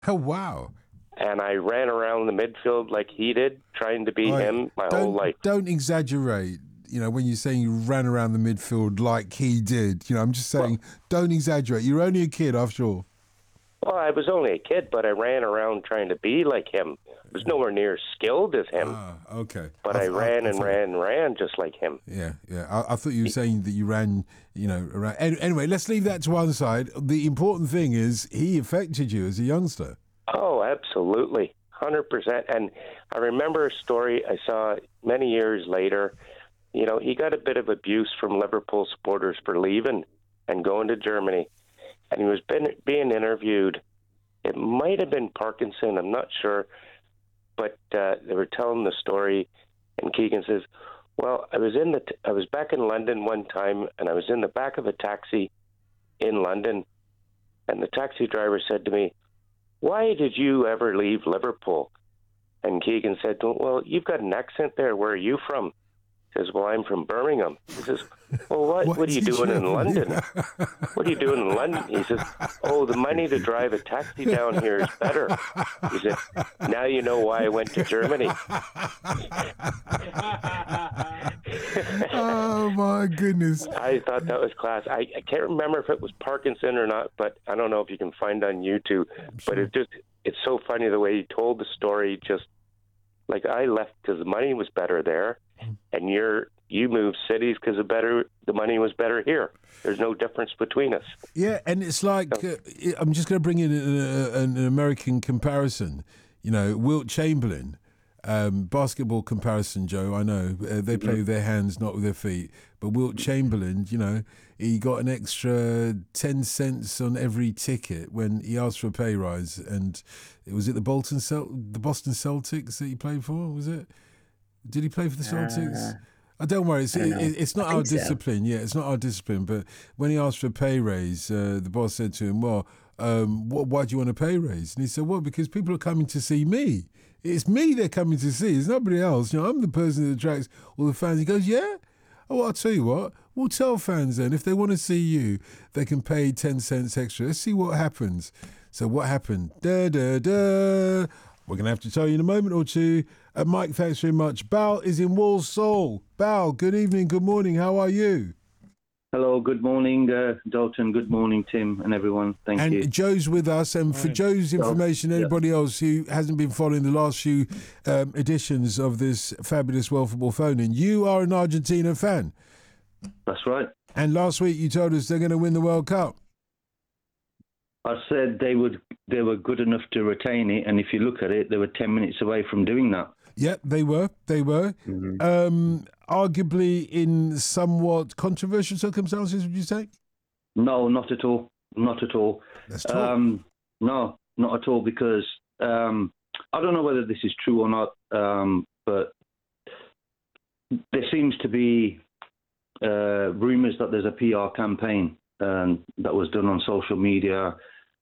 Oh, wow. And I ran around the midfield like he did, trying to be him my whole life. Don't exaggerate. When you're saying you ran around the midfield like he did, I'm just saying, don't exaggerate. You're only a kid after all. Well, I was only a kid, but I ran around trying to be like him. I was nowhere near skilled as him. Okay. But I ran and ran just like him. Yeah. I thought you were saying that you ran, around. Anyway, let's leave that to one side. The important thing is he affected you as a youngster. Oh, absolutely. 100%. And I remember a story I saw many years later. He got a bit of abuse from Liverpool supporters for leaving and going to Germany. And he was being interviewed. It might have been Parkinson, I'm not sure. But they were telling the story, and Keegan says, well, I was back in London one time, and I was in the back of a taxi in London, and the taxi driver said to me, why did you ever leave Liverpool? And Keegan said to him, well, you've got an accent there. Where are you from? He says, well, I'm from Birmingham. He says, well, what are you doing in London? What are you doing in London? He says, oh, the money to drive a taxi down here is better. He said, now you know why I went to Germany. Oh, my goodness. I thought that was class. I can't remember if it was Parkinson or not, but I don't know if you can find on YouTube. Sure. But it's so funny the way he told the story. Just like I left because the money was better there, and you moved cities because the money was better here. There's no difference between us. Yeah, and it's like I'm just going to bring in an American comparison. Wilt Chamberlain, basketball comparison, Joe. I know they play with their hands, not with their feet. But Wilt Chamberlain, he got an extra 10 cents on every ticket when he asked for a pay rise, and was it the Boston Celtics that he played for? Was it? Did he play for the Celtics? Don't worry, it's not our discipline. Yeah, it's not our discipline. But when he asked for a pay raise, the boss said to him, well, why do you want a pay raise? And he said, well, because people are coming to see me. It's me they're coming to see. It's nobody else. I'm the person that attracts all the fans. He goes, yeah? Oh, well, I'll tell you what. We'll tell fans then, if they want to see you, they can pay 10 cents extra. Let's see what happens. So what happened? We're going to have to tell you in a moment or two. Mike, thanks very much. Bal is in Walsall. Bal, good evening, good morning. How are you? Hello, good morning, Dalton. Good morning, Tim and everyone. Thank you. And Joe's with us. And for Joe's information, anybody else who hasn't been following the last few editions of this fabulous World Football Phone-In, you are an Argentina fan. That's right. And last week you told us they're going to win the World Cup. I said they were good enough to retain it, and if you look at it, they were 10 minutes away from doing that. Yep, they were. Mm-hmm. Arguably in somewhat controversial circumstances, would you say? No, not at all. Not at all. Let's talk. No, not at all, because I don't know whether this is true or not, but there seems to be rumours that there's a PR campaign that was done on social media,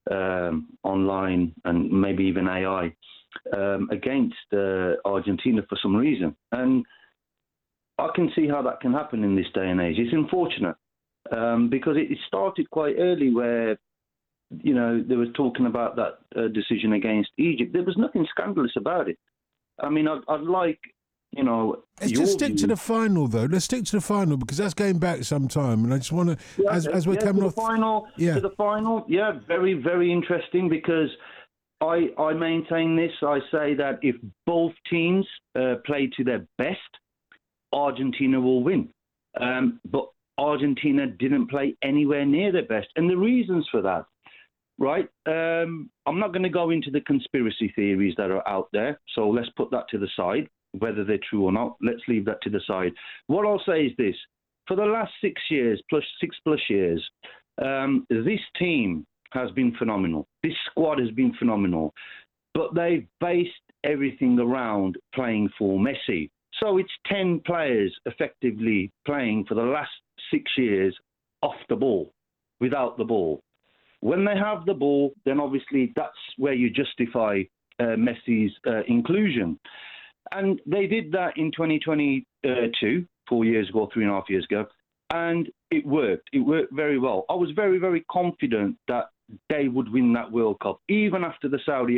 online, and maybe even AI against Argentina for some reason. And I can see how that can happen in this day and age. It's unfortunate because it started quite early where, they were talking about that decision against Egypt. There was nothing scandalous about it. I mean, I'd like... Let's just stick to the final, though. Let's stick to the final, because that's going back some time, and I just want to, as we're coming off to the final, very, very interesting, because I maintain this. I say that if both teams play to their best, Argentina will win. But Argentina didn't play anywhere near their best, and the reasons for that. Right. I'm not going to go into the conspiracy theories that are out there, so let's put that to the side. Whether they're true or not, let's leave that to the side. What I'll say is this. For the last 6 years, six plus years, this team has been phenomenal. This squad has been phenomenal. But they've based everything around playing for Messi. So it's 10 players effectively playing for the last 6 years off the ball, without the ball. When they have the ball, then obviously that's where you justify Messi's inclusion. And they did that in 2022, 4 years ago, 3.5 years ago, and it worked. It worked very well. I was very, very confident that they would win that World Cup, even after the Saudi